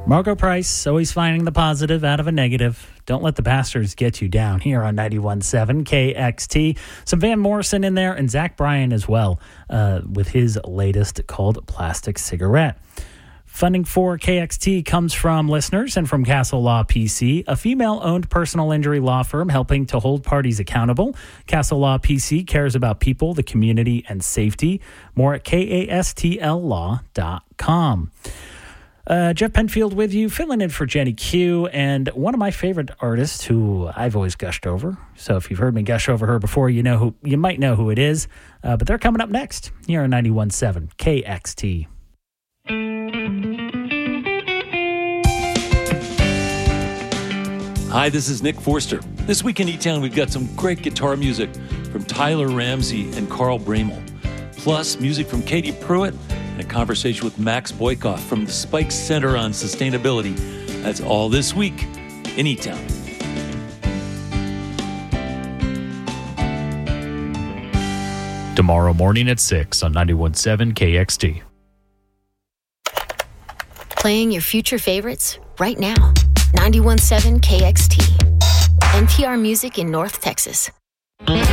Margo Price, always finding the positive out of a negative. Don't let the bastards get you down here on 91.7 KXT. Some Van Morrison in there and Zach Bryan as well with his latest called Plastic Cigarette. Funding for KXT comes from listeners and from Castle Law PC, a female-owned personal injury law firm helping to hold parties accountable. Castle Law PC cares about people, the community, and safety. More at kastllaw.com. Jeff Penfield with you, filling in for Jenny Q, and one of my favorite artists who I've always gushed over. So if you've heard me gush over her before, you might know who it is. But they're coming up next here on 91.7 KXT. Hi, this is Nick Forster. This week in E-Town, we've got some great guitar music from Tyler Ramsey and Carl Bramel, plus music from Katie Pruitt and a conversation with Max Boykoff from the Spike Center on Sustainability. That's all this week in E-Town. Tomorrow morning at 6 on 91.7 KXT. Playing your future favorites right now. 91.7 KXT. NPR Music in North Texas.